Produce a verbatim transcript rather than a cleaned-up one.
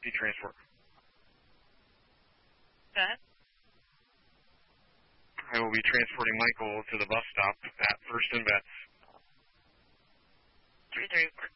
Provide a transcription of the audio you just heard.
transport. Go ahead. I will be transporting Michael to the bus stop at First and Betts. three thirty-four.